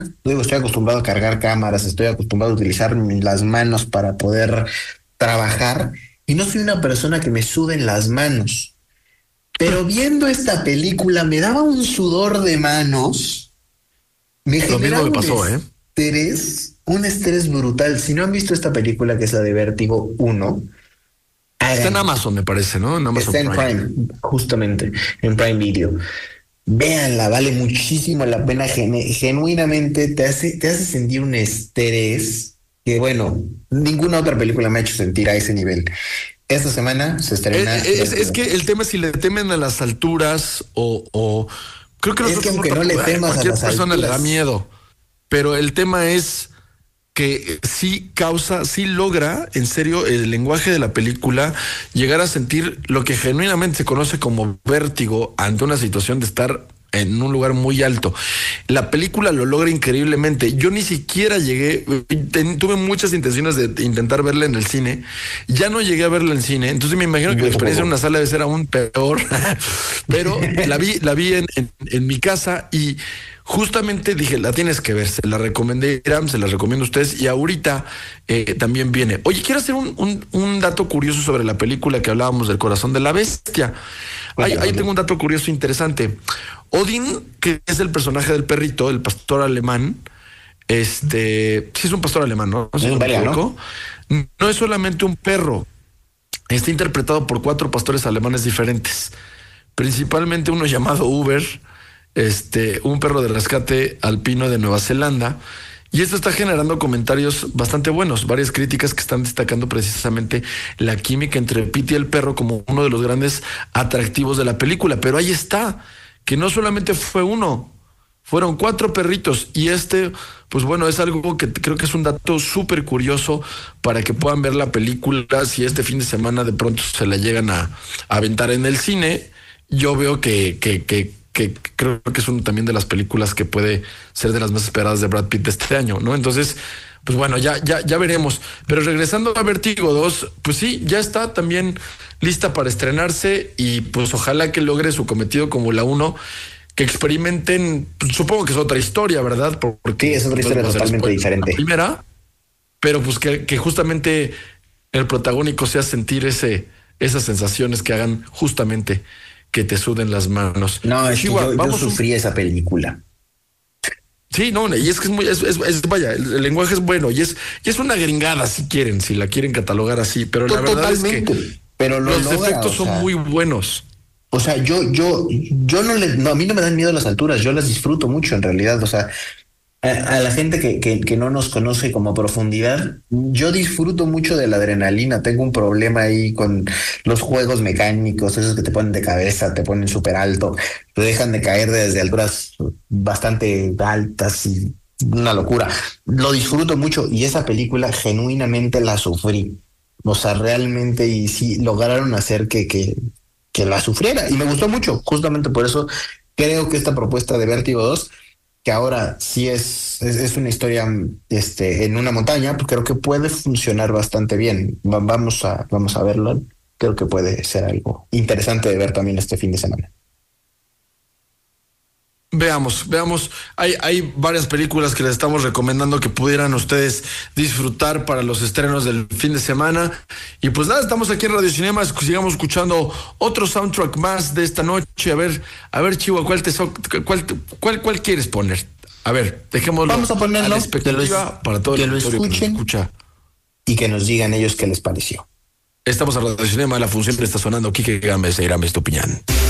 Digo, estoy acostumbrado a cargar cámaras, estoy acostumbrado a utilizar las manos para poder trabajar y no soy una persona que me suden las manos. Pero viendo esta película me daba un sudor de manos, me Lo mismo generaba me pasó, ¿eh? un estrés brutal. Si no han visto esta película que es la de Vértigo uno, Está en háganlo. Amazon, me parece, ¿no? En Amazon Está en Prime. Prime, justamente, en Prime Video. Véanla, vale muchísimo la pena. Genuinamente te hace sentir un estrés que, bueno, ninguna otra película me ha hecho sentir a ese nivel. Esta semana se estrena Es Vértigo. que el tema es si le temen a las alturas o creo que Es que nosotros aunque no le a temas a cualquier las persona le da alturas, miedo, pero el tema es que sí causa, sí logra, en serio, el lenguaje de la película, llegar a sentir lo que genuinamente se conoce como vértigo ante una situación de estar en un lugar muy alto. La película lo logra increíblemente. Yo ni siquiera llegué, tuve muchas intenciones de intentar verla en el cine. Ya no llegué a verla en el cine. Entonces me imagino que la yo experiencia en tampoco. una sala debe ser aún peor. Pero la vi en mi casa y justamente dije, la tienes que ver, se la recomendé, Iram, se la recomiendo a ustedes y ahorita también viene. Oye, quiero hacer un dato curioso sobre la película que hablábamos del corazón de la bestia. Cuéntame, Ahí tengo cuéntame. un dato curioso interesante. Odín, que es el personaje del perrito, el pastor alemán, sí es un pastor alemán, ¿no? Es Si un no me belga, ¿no? equivoco. No es solamente un perro, está interpretado por cuatro pastores alemanes diferentes, principalmente uno llamado Uber, un perro de rescate alpino de Nueva Zelanda. Y esto está generando comentarios bastante buenos, varias críticas que están destacando precisamente la química entre Pete y el perro como uno de los grandes atractivos de la película. Pero ahí está, que no solamente fue uno, fueron cuatro perritos y pues bueno, es algo que creo que es un dato súper curioso para que puedan ver la película. Si este fin de semana de pronto se la llegan a aventar en el cine, yo veo que creo que es una también de las películas que puede ser de las más esperadas de Brad Pitt de este año, ¿no? Entonces, pues bueno, ya veremos. Pero regresando a Vertigo 2, pues sí, ya está también lista para estrenarse y pues ojalá que logre su cometido como la uno, que experimenten, pues, supongo que es otra historia, ¿verdad? Sí, Porque es otra no historia debo hacer totalmente spoiler de la diferente. primera, pero pues que justamente el protagónico sea sentir esas sensaciones que hagan justamente que te suden las manos. No, es que Chihuahua, yo vamos un... sufrí esa película. Sí, no, y es que es muy, vaya, el lenguaje es bueno y es una gringada si quieren, si la quieren catalogar así, pero la verdad es que Totalmente. Pero lo los logra, efectos son muy buenos. yo no, a mí no me dan miedo las alturas, yo las disfruto mucho en realidad. O sea, a la gente que no nos conoce como a profundidad, yo disfruto mucho de la adrenalina. Tengo un problema ahí con los juegos mecánicos, esos que te ponen de cabeza, te ponen súper alto, te dejan de caer desde alturas bastante altas y una locura. Lo disfruto mucho y esa película genuinamente la sufrí. O sea, realmente y sí lograron hacer que la sufriera y me gustó mucho. Justamente por eso creo que esta propuesta de Vértigo 2 que ahora sí es una historia en una montaña, pues creo que puede funcionar bastante bien. Vamos a verlo. Creo que puede ser algo interesante de ver también este fin de semana. Veamos. Hay varias películas que les estamos recomendando que pudieran ustedes disfrutar para los estrenos del fin de semana. Y pues nada, estamos aquí en Radio Cinema, sigamos escuchando otro soundtrack más de esta noche. A ver, Chihuahua, ¿cuál quieres poner? A ver, dejémoslo Vamos a a la ponerlo, expectativa para todo el que lo auditorio que nos escuchen escucha. y que nos digan ellos qué les pareció. Estamos a Radio Cinema, la función está sonando. Quique Gámez e Irames Tupiñán.